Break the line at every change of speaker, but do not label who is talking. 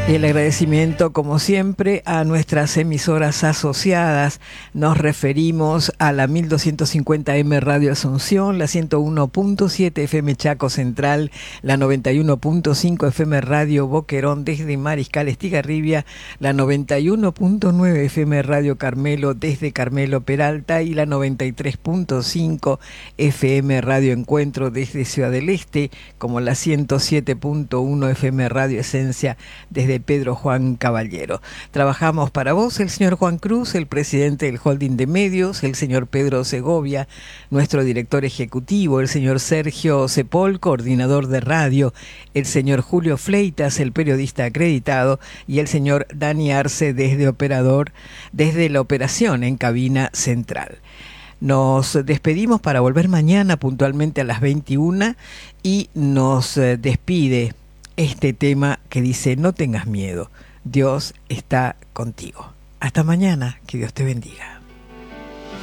El agradecimiento, como siempre, a nuestras emisoras asociadas. Nos referimos a la 1250M Radio Asunción, la 101.7 FM Chaco Central, la 91.5 FM Radio Boquerón desde Mariscal Estigarribia, la 91.9 FM Radio Carmelo desde Carmelo Peralta y la 93.5 FM Radio Encuentro desde Ciudad del Este, como la 107.1 FM Radio Esencia desde Pedro Juan Caballero. Trabajamos para vos el señor Juan Cruz, el presidente del holding de medios, el señor Pedro Segovia, nuestro director ejecutivo, el señor Sergio Cepol, coordinador de radio, el señor Julio Fleitas, el periodista acreditado, y el señor Dani Arce desde la operación en cabina central. Nos despedimos para volver mañana puntualmente a las 21 y nos despide este tema que dice: no tengas miedo, Dios está contigo. Hasta mañana, que Dios te bendiga.